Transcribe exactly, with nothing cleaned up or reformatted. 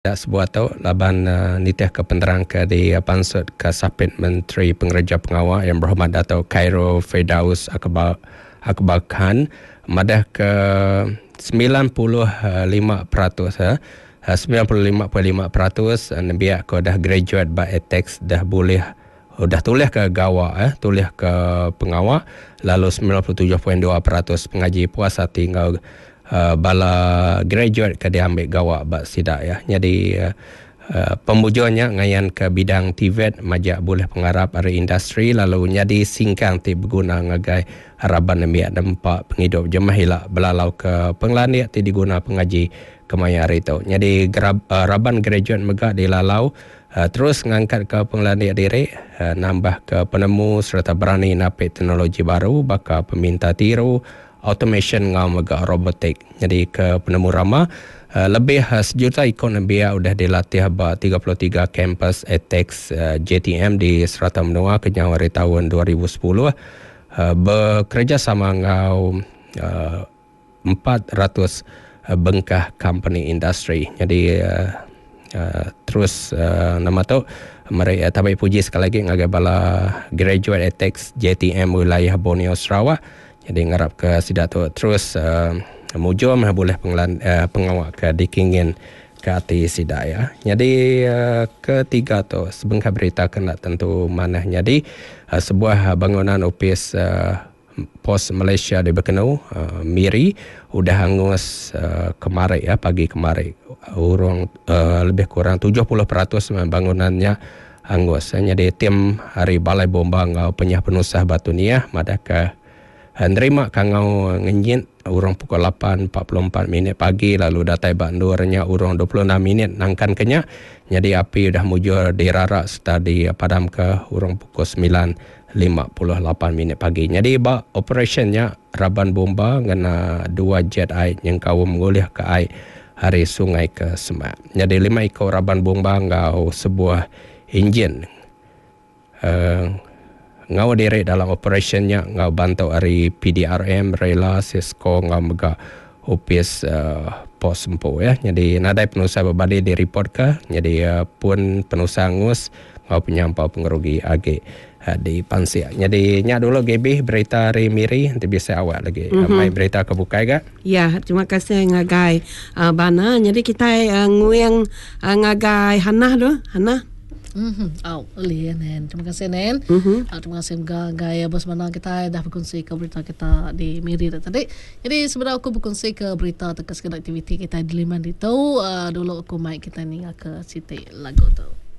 Tak sebuah tu laban uh, nitih ke penerang ke di uh, pansut ke Sapit Menteri Pengereja Pengawal yang berhormat Dato' Khairul Firdaus Akbar Akbar Khan madah ke sembilan puluh lima peratus uh, sembilan puluh lima perpuluhan lima peratus biar ko dah graduate by ethics dah boleh oh, dah tulis ke gawa eh tulis ke pengawal, lalu sembilan puluh tujuh perpuluhan dua peratus pengaji puasa tinggal Uh, bala graduate ke dia ambil gawa bak sidak ya. Jadi uh, uh, pemujurnya ngayan ke bidang T V E T majak boleh pengarap dari industri, lalu nyadi singkang ti berguna ngagai harapan nembiak dempak penghidup jemah hilak belalau ke penglandia ti diguna pengaji kemaya hari tu. Jadi grab, uh, raban graduate megak dilalau uh, terus ngangkat ke penglandia diri, uh, nambah ke penemu serta berani napik teknologi baru baka peminta tiru automation ngau megak robotik. Jadi ke penemu rama uh, lebih uh, sejuta ikon nebia udah dilatih ba tiga puluh tiga kampus ethics uh, J T M di Serata Menua kenyawari tahun dua ribu sepuluh uh, bekerja sama ngau uh, empat ratus uh, bengkah company industri. Jadi uh, uh, terus uh, nama tu mereka tabai puji sekali lagi ngagai bala graduate ethics J T M wilayah Borneo Sarawak. Jadi ngarap ke sidak tu terus uh, mujum boleh penglan, uh, pengawal ke dikingin ke hati sidak ya. Jadi uh, ketiga tu sebengkah berita kena tentu mana. Jadi uh, sebuah bangunan opis uh, pos Malaysia di Berkenau uh, Miri udah hangus uh, kemarin ya pagi kemarin. Urang uh, lebih kurang tujuh puluh peratus bangunannya hangus. Jadi tim hari Balai Bomba ngau penyah penusah Batu Niah madaka nerima kangau ngenjin urang pukul lapan empat puluh empat minit pagi, lalu datai bandurnya urang dua puluh enam minit nangkan kenya. Jadi api dah mujur dirarak serta dipadam ke urang pukul sembilan lima puluh lapan minit pagi. Jadi ba operationnya raban bomba ngena dua jet air yang kau mengulih ke air hari sungai ke Semak. Jadi lima ekor raban bomba ngau sebuah enjin uh, ngau diri dalam operationnya ngau bantu dari P D R M, Rela, Cisco ngau mega opis uh, pos sempu ya. Jadi nadai penusah berbalik di report ke. Jadi uh, pun penusah ngus ngau penyampau pengerugi agi uh, di Pansia. Jadi nyak dulu G B berita hari Miri nanti bisa awak lagi. Mm-hmm. Uh, mai berita kebukai ga? Ya, terima kasih ngagai uh, Bana. Jadi kita uh, nguyang uh, ngagai Hannah tu, Hannah. Mm-hmm. Oh, boleh Nen. Terima kasih Nen. Mm-hmm. Uh, terima kasih juga gaya bos mana kita dah berkongsi ke berita kita di Miri tadi. Jadi sebenarnya aku berkongsi ke berita terkait aktiviti kita di Liman itu. Uh, dulu aku mai kita ni ke Siti lagu tu.